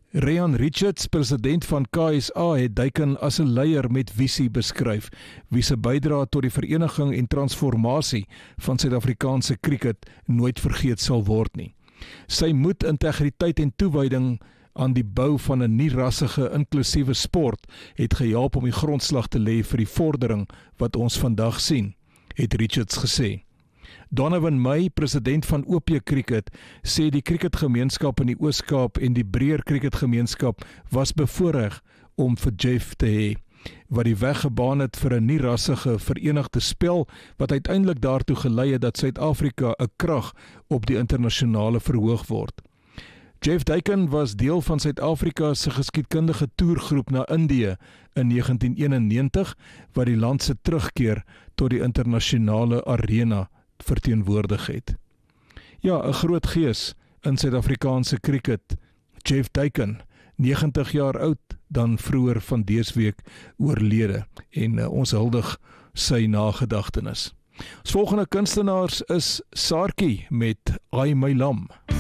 Rian Richards, president van KSA, het Duiken as 'n leier met visie beskryf, wie se bydrae tot die vereniging en transformasie van Suid-Afrikaanse kriket nooit vergeet sal word nie. Sy moed, integriteit en toewyding aan die bou van 'n nie-rassige, inklusiewe sport het gehelp om die grondslag te lê vir die vordering wat ons vandag sien, het Richards gesê. Donovan May, president van OP Cricket, sê die cricketgemeenskap in die Oos-Kaap en die breër cricketgemeenskap was bevoorreg om vir Jeff te hê, wat die weg gebaan het vir 'n nie-rassige verenigde spel wat uiteindelik daartoe gelei het dat Suid-Afrika 'n krag op die internasionale verhoog word. Jeff Duiken was deel van Suid-Afrika se geskiedkundige toergroep na Indië in 1991, wat die land se terugkeer tot die internasionale arena verteenwoordig het. Ja, 'n groot gees in Suid-Afrikaanse kriket, Jeff Duiken, 90 jaar oud, dan vroeër van dese week oorlede, en ons huldig sy nagedagtenis. Ons volgende kunstenaars is Saartjie met Ai My Lam.